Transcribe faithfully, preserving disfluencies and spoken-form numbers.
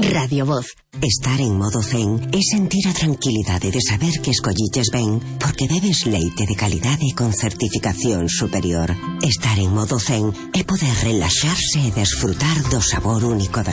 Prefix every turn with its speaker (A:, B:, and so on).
A: Radio Voz.
B: Estar en modo zen é sentir a tranquilidade de saber que escolliches ben porque bebes leite de calidade con certificación superior. Estar en modo zen é poder relaxarse e desfrutar do sabor único da